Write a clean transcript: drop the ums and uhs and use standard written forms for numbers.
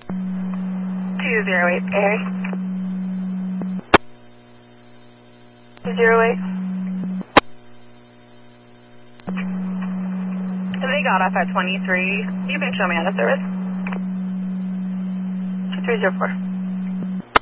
208, Barry. 208. They got off at 23. You can show me on the service. 2304.